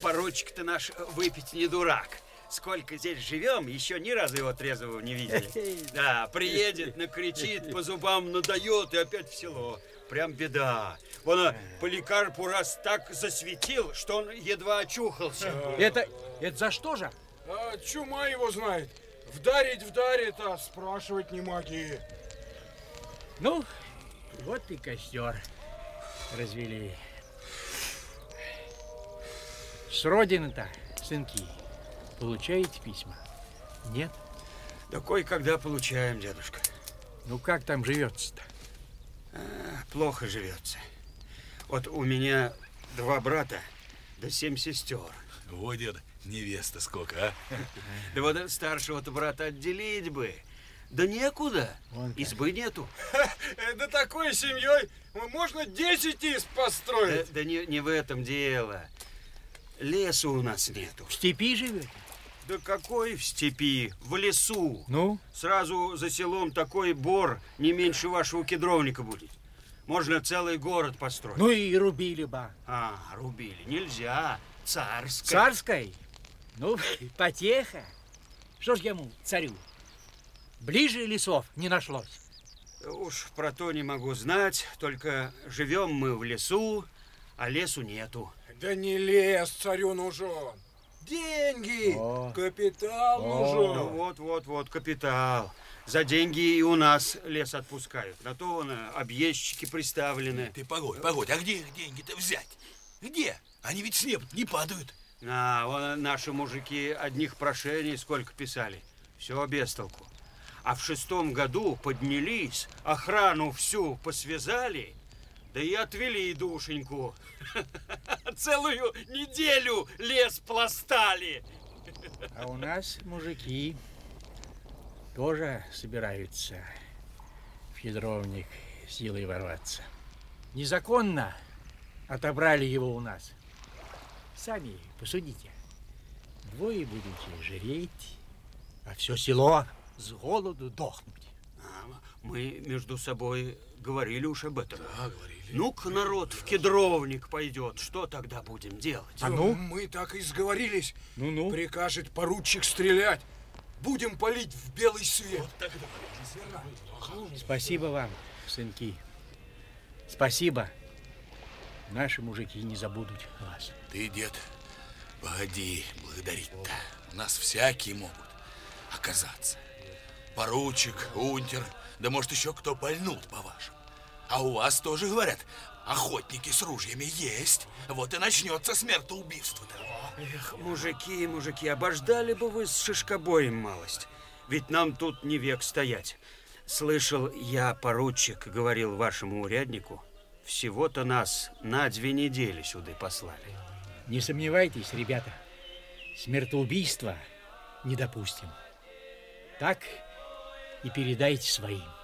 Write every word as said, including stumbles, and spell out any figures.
поручик-то наш выпить не дурак. Сколько здесь живем, еще ни разу его трезвого не видели. Да, приедет, накричит, по зубам надает и опять в село. Прям беда. Вон, Поликарпу раз так засветил, что он едва очухался. Это, это за что же? А, чума его знает. Вдарить вдарит, а спрашивать не моги. Ну, вот и костер развели. С родины-то, сынки, получаете письма? Нет? Да кое-когда получаем, дедушка. Ну, как там живется-то? А, плохо живется. Вот у меня два брата, да семь сестер. О, дед, невеста сколько, а? Да вот старшего-то брата отделить бы. Да некуда, избы нету. Да такой семьей можно десять изб построить. Да, да не, не в этом дело. Лесу у нас нету. В степи живет? Да какой в степи? В лесу. Ну? Сразу за селом такой бор не меньше вашего кедровника будет. Можно целый город построить. Ну и рубили бы. А, рубили. Нельзя. Царской. Царской? Ну, потеха. Что ж ему, царю? Ближе лесов не нашлось. Уж про то не могу знать. Только живем мы в лесу, а лесу нету. Да не лес царю нужен. Деньги. О. Капитал О. нужен. Ну, вот, вот, вот, капитал. За деньги и у нас лес отпускают. На то вон объездчики приставлены. Ты погодь, погодь, а где деньги-то взять? Где? Они ведь с неба не падают. А, вон наши мужики одних прошений сколько писали. Все без толку. А в шестом году поднялись, охрану всю посвязали, да и отвели душеньку. Целую неделю лес пластали. А у нас мужики тоже собираются в кедровник силой ворваться. Незаконно отобрали его у нас. Сами посудите. Двое будете жреть, а все село с голоду дохнуть. А, мы между собой говорили уж об этом. Да, говорили. Ну-ка народ в кедровник пойдет. Что тогда будем делать? А ну? Мы так и сговорились. Ну-ну. Прикажет поручик стрелять. Будем палить в белый свет. Вот так Спасибо вам, сынки. Спасибо. Наши мужики не забудут вас. Ты, дед, погоди благодарить-то. У нас всякие могут оказаться. Поручик, унтер, да может еще кто пальнул по-вашему. А у вас тоже, говорят, охотники с ружьями есть. Вот и начнется смертоубийство-то. Эх, мужики, мужики, обождали бы вы с шишкобоем малость. Ведь нам тут не век стоять. Слышал я, поручик говорил вашему уряднику, всего-то нас на две недели сюда послали. Не сомневайтесь, ребята, смертоубийства не допустим. Так и передайте своим.